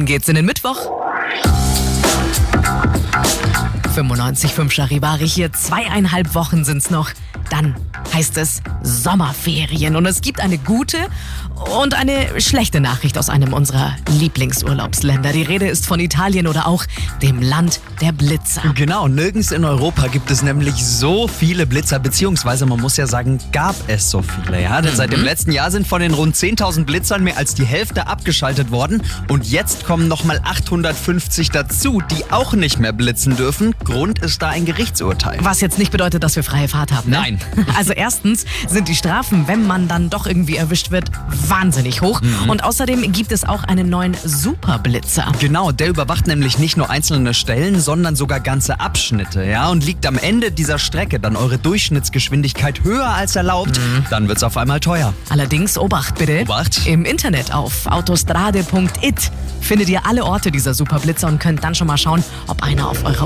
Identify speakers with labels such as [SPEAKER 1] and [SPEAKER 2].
[SPEAKER 1] Dann geht's in den Mittwoch. 95,5 Charivari hier. 2,5 Wochen sind's noch. Dann heißt es Sommerferien. Und es gibt eine gute und eine schlechte Nachricht aus einem unserer Lieblingsurlaubsländer. Die Rede ist von Italien oder auch dem Land der Blitzer.
[SPEAKER 2] Genau, nirgends in Europa gibt es nämlich so viele Blitzer, beziehungsweise man muss ja sagen, gab es so viele. Ja? Denn seit dem letzten Jahr sind von den rund 10.000 Blitzern mehr als die Hälfte abgeschaltet worden. Und jetzt kommen nochmal 850 dazu, die auch nicht mehr blitzen dürfen. Grund ist da ein Gerichtsurteil.
[SPEAKER 1] Was jetzt nicht bedeutet, dass wir freie Fahrt haben. Ne?
[SPEAKER 2] Nein.
[SPEAKER 1] Also erstens sind die Strafen, wenn man dann doch irgendwie erwischt wird, wahnsinnig hoch. Und außerdem gibt es auch einen neuen Superblitzer.
[SPEAKER 2] Genau, der überwacht nämlich nicht nur einzelne Stellen, sondern sogar ganze Abschnitte. Ja? Und liegt am Ende dieser Strecke dann eure Durchschnittsgeschwindigkeit höher als erlaubt, dann wird's auf einmal teuer.
[SPEAKER 1] Allerdings, Obacht bitte.
[SPEAKER 2] Obacht.
[SPEAKER 1] Im Internet auf autostrade.it findet ihr alle Orte dieser Superblitzer und könnt dann schon mal schauen, ob einer auf eurer